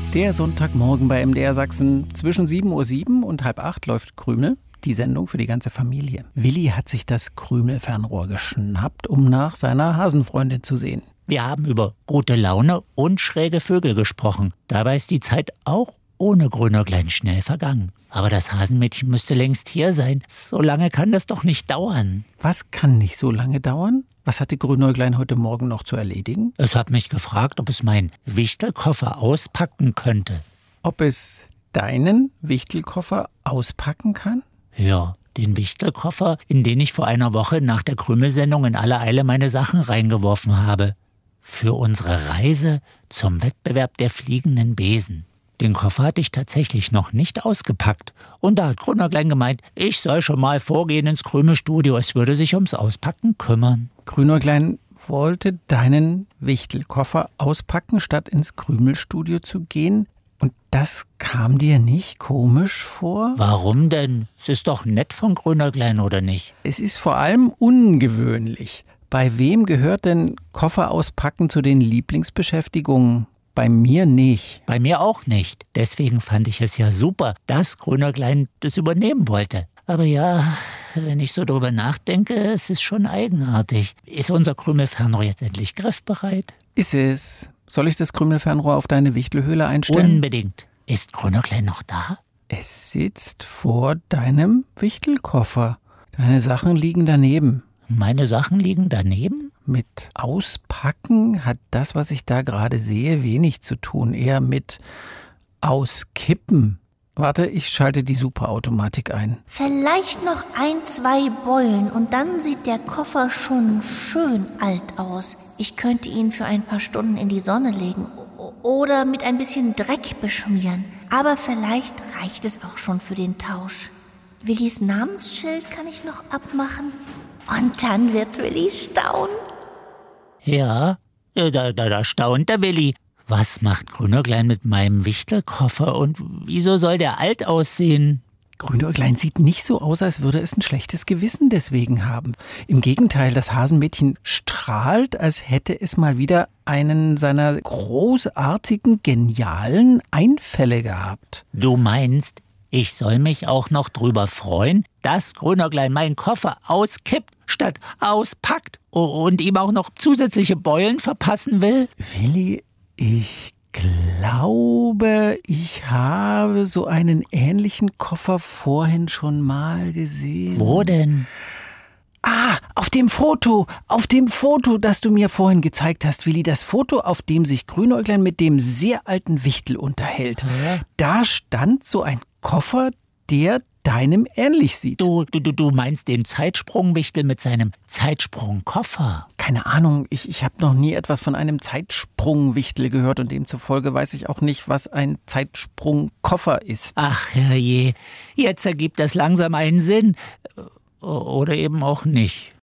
Der Sonntagmorgen bei MDR Sachsen. Zwischen 7:07 Uhr und 7:30 läuft Krümel, die Sendung für die ganze Familie. Willi hat sich das Krümel-Fernrohr geschnappt, um nach seiner Hasenfreundin zu sehen. Wir haben über gute Laune und schräge Vögel gesprochen. Dabei ist die Zeit auch ohne Grünäuglein schnell vergangen. Aber das Hasenmädchen müsste längst hier sein. So lange kann das doch nicht dauern. Was kann nicht so lange dauern? Was hatte Grünäuglein heute Morgen noch zu erledigen? Es hat mich gefragt, ob es meinen Wichtelkoffer auspacken könnte. Ob es deinen Wichtelkoffer auspacken kann? Ja, den Wichtelkoffer, in den ich vor einer Woche nach der Krümelsendung in aller Eile meine Sachen reingeworfen habe. Für unsere Reise zum Wettbewerb der fliegenden Besen. Den Koffer hatte ich tatsächlich noch nicht ausgepackt. Und da hat Grünäuglein gemeint, ich soll schon mal vorgehen ins Krümelstudio, es würde sich ums Auspacken kümmern. Grünäuglein wollte deinen Wichtelkoffer auspacken, statt ins Krümelstudio zu gehen. Und das kam dir nicht komisch vor? Warum denn? Es ist doch nett von Grünäuglein, oder nicht? Es ist vor allem ungewöhnlich. Bei wem gehört denn Koffer auspacken zu den Lieblingsbeschäftigungen? Bei mir nicht. Bei mir auch nicht. Deswegen fand ich es ja super, dass Grünäuglein das übernehmen wollte. Aber ja, wenn ich so drüber nachdenke, es ist schon eigenartig. Ist unser Krümelfernrohr jetzt endlich griffbereit? Ist es. Soll ich das Krümelfernrohr auf deine Wichtelhöhle einstellen? Unbedingt. Ist Grünäuglein noch da? Es sitzt vor deinem Wichtelkoffer. Deine Sachen liegen daneben. Meine Sachen liegen daneben? Mit Auspacken hat das, was ich da gerade sehe, wenig zu tun. Eher mit Auskippen. Warte, ich schalte die Superautomatik ein. Vielleicht noch 1, 2 Beulen und dann sieht der Koffer schon schön alt aus. Ich könnte ihn für ein paar Stunden in die Sonne legen oder mit ein bisschen Dreck beschmieren. Aber vielleicht reicht es auch schon für den Tausch. Willis Namensschild kann ich noch abmachen. Und dann wird Willi staunen. Ja, da staunt der Willi. Was macht Grünäuglein mit meinem Wichtelkoffer und wieso soll der alt aussehen? Grünäuglein sieht nicht so aus, als würde es ein schlechtes Gewissen deswegen haben. Im Gegenteil, das Hasenmädchen strahlt, als hätte es mal wieder einen seiner großartigen, genialen Einfälle gehabt. Du meinst, ich soll mich auch noch drüber freuen, dass Grünäuglein meinen Koffer auskippt, statt auspackt und ihm auch noch zusätzliche Beulen verpassen will? Willi, ich glaube, ich habe so einen ähnlichen Koffer vorhin schon mal gesehen. Wo denn? Auf dem Foto, das du mir vorhin gezeigt hast, Willi. Das Foto, auf dem sich Grünäuglein mit dem sehr alten Wichtel unterhält. Ja. Da stand so ein Koffer, der deinem ähnlich sieht. Du meinst den Zeitsprungwichtel mit seinem Zeitsprungkoffer? Keine Ahnung, ich habe noch nie etwas von einem Zeitsprungwichtel gehört und demzufolge weiß ich auch nicht, was ein Zeitsprungkoffer ist. Ach herrje, jetzt ergibt das langsam einen Sinn. Oder eben auch nicht.